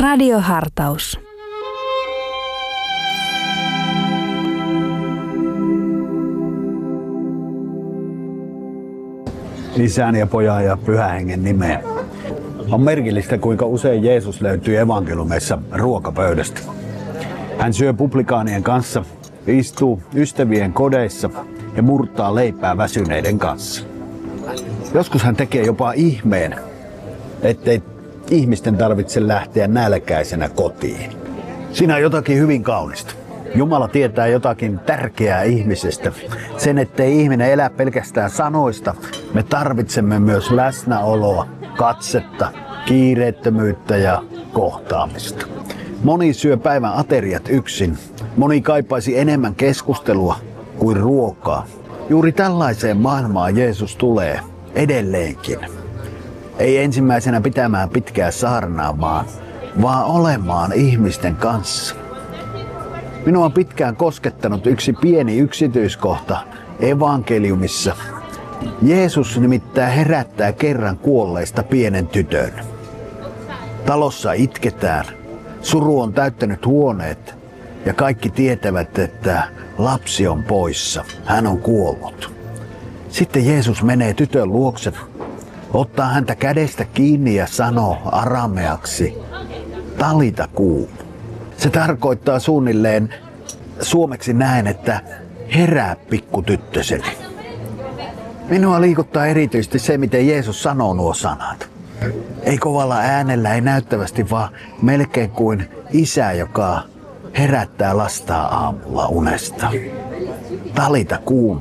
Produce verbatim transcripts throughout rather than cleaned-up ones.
Radiohartaus. Isän ja Pojan ja Pyhän Hengen nimeen. On merkillistä, kuinka usein Jeesus löytyy evankeliumeissa ruokapöydästä. Hän syö publikaanien kanssa, istuu ystävien kodeissa ja murtaa leipää väsyneiden kanssa. Joskus hän tekee jopa ihmeen, ettei ihmisten tarvitse lähteä nälkäisenä kotiin. Siinä on jotakin hyvin kaunista. Jumala tietää jotakin tärkeää ihmisestä. Sen, ettei ihminen elä pelkästään sanoista, me tarvitsemme myös läsnäoloa, katsetta, kiireettömyyttä ja kohtaamista. Moni syö päivän ateriat yksin. Moni kaipaisi enemmän keskustelua kuin ruokaa. Juuri tällaiseen maailmaan Jeesus tulee edelleenkin. Ei ensimmäisenä pitämään pitkää saarnaa, vaan, vaan olemaan ihmisten kanssa. Minua on pitkään koskettanut yksi pieni yksityiskohta evankeliumissa. Jeesus nimittäin herättää kerran kuolleista pienen tytön. Talossa itketään, suru on täyttänyt huoneet ja kaikki tietävät, että lapsi on poissa, hän on kuollut. Sitten Jeesus menee tytön luokse, ottaa häntä kädestä kiinni ja sanoo arameaksi, talita kuum. Se tarkoittaa suunnilleen suomeksi näin, että herää pikku tyttöseni. Minua liikuttaa erityisesti se, miten Jeesus sanoo nuo sanat. Ei kovalla äänellä, ei näyttävästi, vaan melkein kuin isä, joka herättää lastaa aamulla unesta. Talita kuum.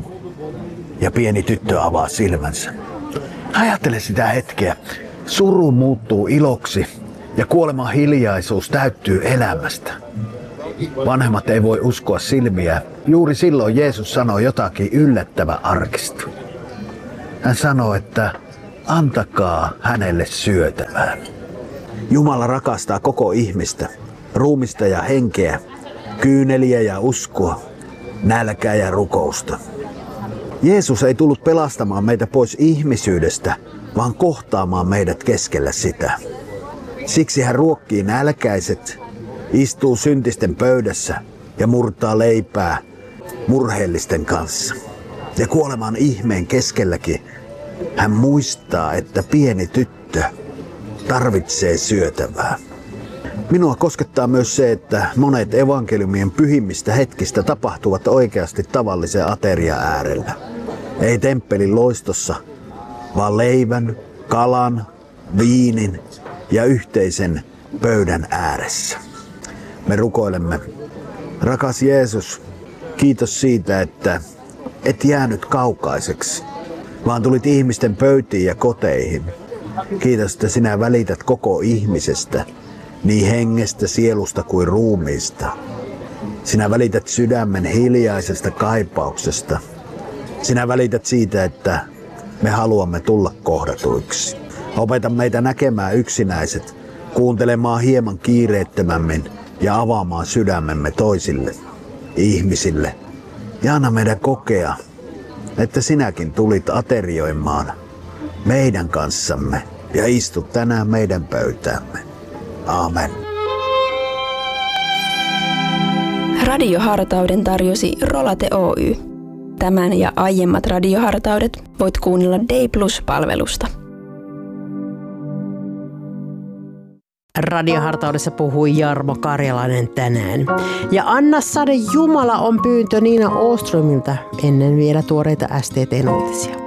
Ja pieni tyttö avaa silmänsä. Ajattele sitä hetkeä. Suru muuttuu iloksi ja kuoleman hiljaisuus täyttyy elämästä. Vanhemmat ei voi uskoa silmiä. Juuri silloin Jeesus sanoi jotakin yllättävän arkista. Hän sanoi, että antakaa hänelle syötävää. Jumala rakastaa koko ihmistä, ruumista ja henkeä, kyyneliä ja uskoa, nälkää ja rukousta. Jeesus ei tullut pelastamaan meitä pois ihmisyydestä, vaan kohtaamaan meidät keskellä sitä. Siksi hän ruokkii nälkäiset, istuu syntisten pöydässä ja murtaa leipää murheellisten kanssa. Ja kuoleman ihmeen keskelläkin hän muistaa, että pieni tyttö tarvitsee syötävää. Minua koskettaa myös se, että monet evankeliumien pyhimmistä hetkistä tapahtuvat oikeasti tavallisen aterian äärellä. Ei temppelin loistossa, vaan leivän, kalan, viinin ja yhteisen pöydän ääressä. Me rukoilemme, rakas Jeesus, kiitos siitä, että et jäänyt kaukaiseksi, vaan tulit ihmisten pöytiin ja koteihin. Kiitos, että sinä välität koko ihmisestä, niin hengestä, sielusta kuin ruumiista. Sinä välität sydämen hiljaisesta kaipauksesta. Sinä välität siitä, että me haluamme tulla kohdatuiksi. Opeta meitä näkemään yksinäiset, kuuntelemaan hieman kiireettömämmin ja avaamaan sydämemme toisille, ihmisille. Ja anna meidän kokea, että sinäkin tulit aterioimaan meidän kanssamme ja istut tänään meidän pöytäämme. Aamen. Radiohartauden tarjosi Rolate Oy. Tämän ja aiemmat radiohartaudet voit kuunnella Day Plus-palvelusta. Radiohartaudessa puhui Jarmo Karjalainen tänään. Ja Anna Sade Jumala on pyyntö Niina Åströmiltä ennen vielä tuoreita S T T:n uutisia.